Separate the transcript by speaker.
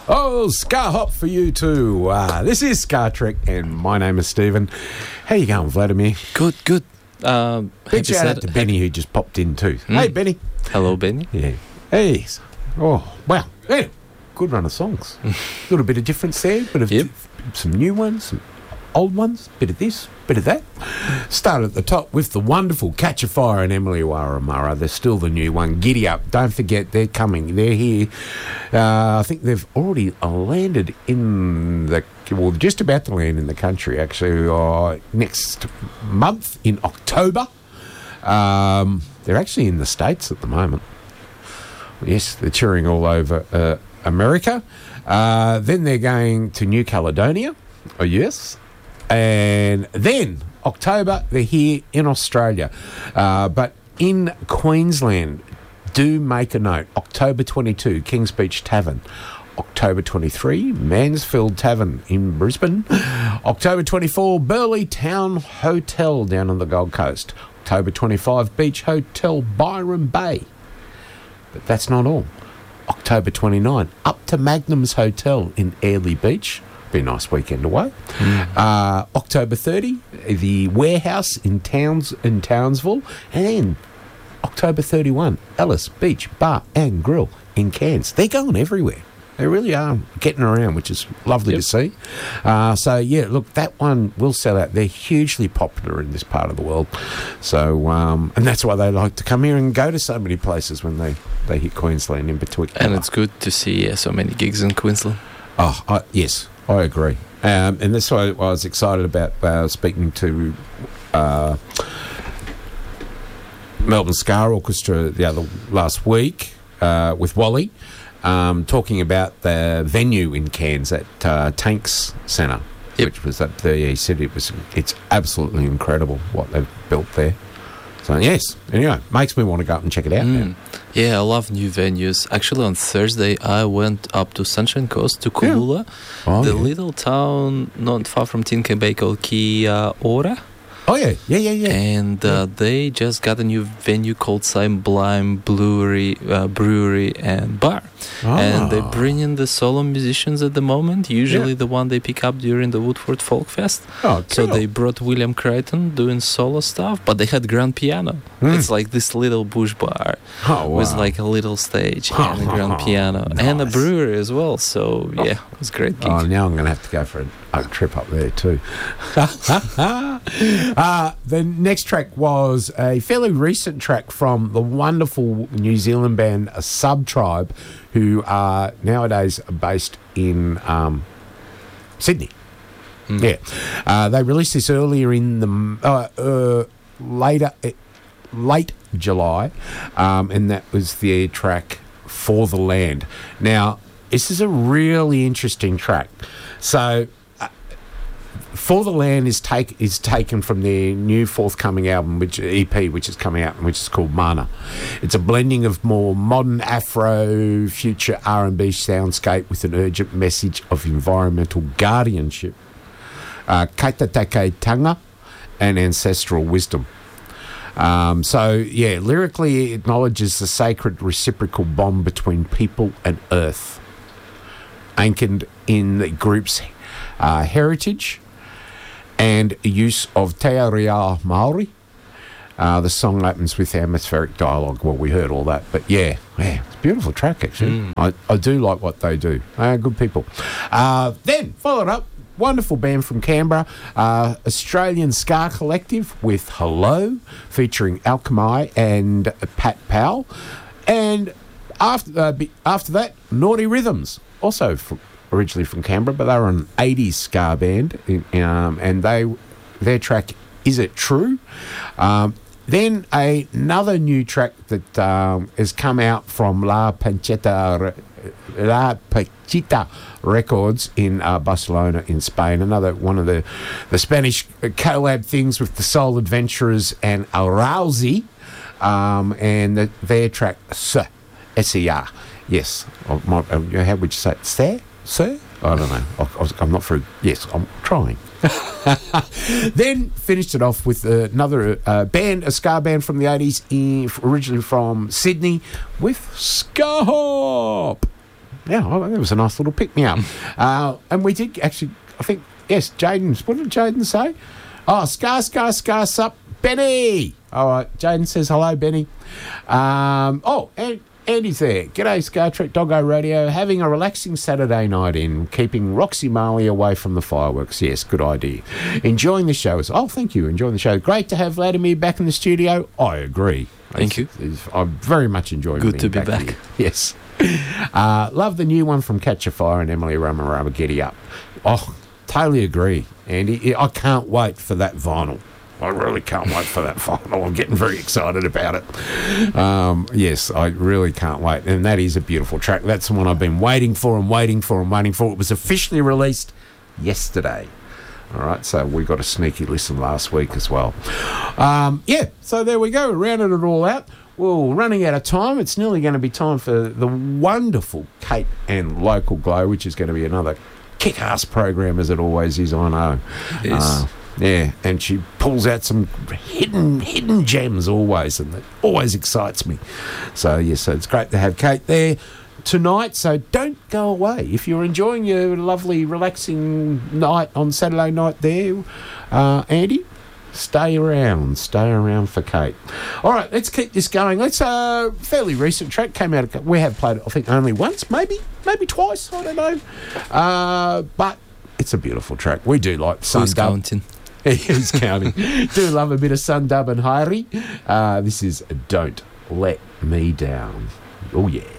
Speaker 1: Oh, Ska Hop for you too. This is Scar Trek, and my name is Stephen. How you going, Vladimir?
Speaker 2: Good.
Speaker 1: Big shout out to Benny, who just popped in too. Hey, Benny.
Speaker 2: Hello, Benny.
Speaker 1: Yeah. Hey. Oh, wow. Yeah. Good run of songs. A little bit of difference there, bit of some new ones, some old ones, bit of this, bit of that. Start at the top with the wonderful Catch a Fire and Emily Waramara. They're still the new one. Giddy Up. Don't forget, they're coming. They're here. I think they've already landed in just about to land in the country, actually, next month in October. They're actually in the States at the moment. Yes, they're touring all over America. Then they're going to New Caledonia. Oh, yes. And then October, they're here in Australia. But in Queensland, do make a note. October 22, Kings Beach Tavern. October 23, Mansfield Tavern in Brisbane. October 24, Burleigh Town Hotel down on the Gold Coast. October 25, Beach Hotel Byron Bay. But that's not all. October 29, up to Magnum's Hotel in Airlie Beach. Be a nice weekend away. October 30, the Warehouse in Townsville. And then October 31, Ellis Beach Bar and Grill in Cairns. They're going everywhere. They really are getting around, which is lovely to see. So, yeah, look, that one will sell out. They're hugely popular in this part of the world. So, and that's why they like to come here and go to so many places when they hit Queensland in between.
Speaker 2: And it's good to see so many gigs in Queensland.
Speaker 1: Oh, yes, I agree. And that's why I was excited about speaking to Melbourne Ska Orchestra last week with Wally. Talking about the venue in Cairns at Tanks Centre, which was up there. He said it's absolutely incredible what they've built there. So, yes, anyway, makes me want to go up and check it out now.
Speaker 2: Yeah, I love new venues. Actually, on Thursday, I went up to Sunshine Coast, to Cooloola, little town not far from Tinker called Kia Ora.
Speaker 1: Oh, yeah.
Speaker 2: And they just got a new venue called Sublime Brewery and Bar. And they bring in the solo musicians at the moment, usually the one they pick up during the Woodford Folk Fest.
Speaker 1: Oh, cool.
Speaker 2: So they brought William Crichton doing solo stuff, but they had grand piano. It's like this little bush bar with like a little stage and a grand piano and a brewery as well. So, yeah, it was a great gig.
Speaker 1: Oh, now I'm going to have to go for a trip up there too. The next track was a fairly recent track from the wonderful New Zealand band Subtribe, who are nowadays based in Sydney. Yeah, they released this earlier in the late July, and that was their track For the Land. Now, this is a really interesting track. So, For the Land is taken from their new forthcoming album, which is coming out, which is called Mana. It's a blending of more modern Afro, future R&B soundscape with an urgent message of environmental guardianship, kaitatake-tanga, and ancestral wisdom. Lyrically it acknowledges the sacred reciprocal bond between people and earth, anchored in the group's heritage and use of Te Reo Māori. The song opens with atmospheric dialogue. Well, we heard all that, but it's a beautiful track, actually. I do like what they do. Good people. Then, followed up, wonderful band from Canberra, Australian Ska Collective with Hello, featuring Alchemy and Pat Powell. And after that, Naughty Rhythms, also originally from Canberra, but they were an 80s ska band, and their track Is It True? Then another new track that has come out from La Panchita Records in Barcelona in Spain, another one of the Spanish collab things with the Soul Adventurers and Arousey, and their track S-E-R. Yes, how would you say it? Sir? I don't know. I'm not through. Yes, I'm trying. Then finished it off with another band, a ska band from the 80s, originally from Sydney, with Ska Hop. it was a nice little pick-me-up. And we did actually, I think, yes, Jaden, what did Jaden say? Oh, scar, sup, Benny. All right, Jaden says hello, Benny. And Andy's there. G'day, Scar Trek Doggo Radio. Having a relaxing Saturday night in, keeping Roxy Marley away from the fireworks. Yes, good idea. Enjoying the show. Oh, thank you. Enjoying the show. Great to have Vladimir back in the studio. I agree.
Speaker 2: Thank you.
Speaker 1: I very much enjoyed
Speaker 2: Good to be back.
Speaker 1: Here. Yes. Love the new one from Catch a Fire and Emily Ramarama, Giddy Up. Oh, totally agree, Andy. I can't wait for that vinyl. I really can't wait for that vinyl. I'm getting very excited about it. Yes, I really can't wait. And that is a beautiful track. That's the one I've been waiting for. It was officially released yesterday. All right, so we got a sneaky listen last week as well. So there we go. Rounded it all out. Well, running out of time. It's nearly going to be time for the wonderful Kate and Local Glow, which is going to be another kick-ass program, as it always is, I know.
Speaker 2: It is.
Speaker 1: Yeah, and she pulls out some hidden gems always, and that always excites me. So, yes, so it's great to have Kate there tonight, so don't go away. If you're enjoying your lovely, relaxing night on Saturday night there, Andy, stay around for Kate. All right, let's keep this going. Let's fairly recent track came out. We have played it, I think, only once, maybe twice. I don't know, but it's a beautiful track. We do like
Speaker 2: Who's counting?
Speaker 1: Who's counting? Do love a bit of Sundub and Hairi. This is Don't Let Me Down. Oh yeah.